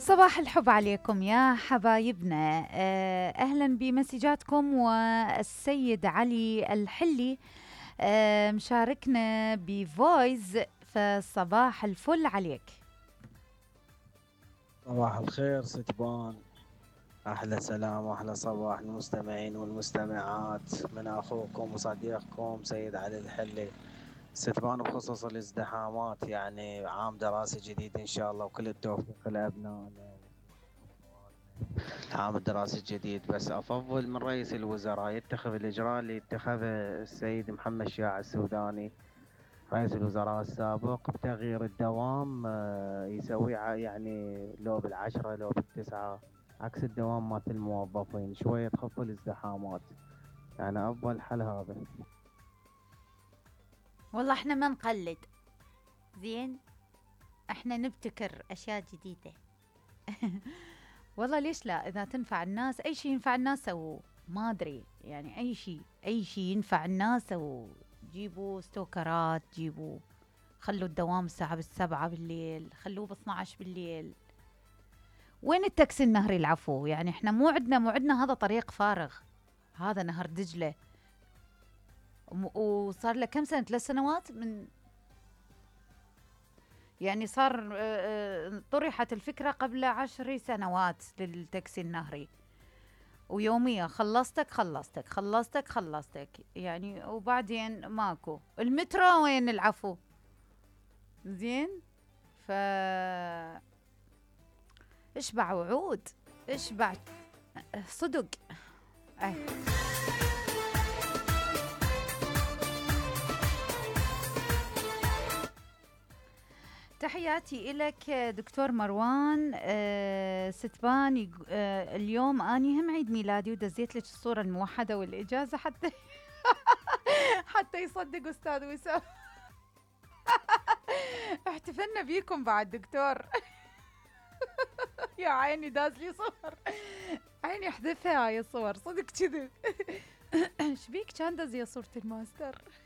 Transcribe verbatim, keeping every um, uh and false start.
صباح الحب عليكم يا حبايبنا. آه، أهلا بمسجاتكم. والسيد علي الحلي آه، مشاركنا بفويز، فصباح الفل عليك. صباح الخير ستبان. أحلى سلام وأحلى صباح المستمعين والمستمعات من أخوكم وصديقكم سيد علي الحلي. ستبان بخصوص الازدحامات، يعني عام دراسي جديد إن شاء الله وكل التوفيق لأبنائنا. العام الدراسي الجديد، بس أفضل من رئيس الوزراء يتخذ الإجراء اللي اتخذه السيد محمد شياع السوداني رئيس الوزراء السابق بتغيير الدوام. آه، يسوي ع- يعني لو بالعشرة لو بالتسعة، عكس الدوام مات الموظفين، شوية تخف الازدحامات. يعني أفضل حل هذا. والله احنا ما نقلد، زين، احنا نبتكر أشياء جديدة. والله ليش لا؟ إذا تنفع الناس، أي شيء ينفع الناس سووه. ما أدري يعني، أي شيء أي شيء ينفع الناس سووه. جيبوا ستوكرات، جيبوا، خلوا الدوام الساعة بالسبعة بالليل، خلوه باثناعش بالليل. وين التاكسي النهري العفو؟ يعني احنا مو عندنا مو عندنا هذا طريق فارغ، هذا نهر دجلة. وم- وصار له كم سنة؟ ثلاث سنوات من، يعني صار آه، آه، طرحت الفكرة قبل عشر سنوات للتاكسي النهري. ويوميا خلصتك خلصتك خلصتك خلصتك يعني، وبعدين ماكو. المترو وين العفو؟ زين. ف اشبع وعود، اشبع صدق. أي. تحياتي إلك دكتور مروان. آه ستبان يق- آه اليوم أني هم عيد ميلادي، ودزيت لك الصورة الموحدة والإجازة حتى حتى يصدق أستاذ وسام. احتفلنا بيكم بعد دكتور. يا عيني داز لي صور، عيني احذفها هاي الصور صدق كذب. شبيك كان دز يا صورة الماستر.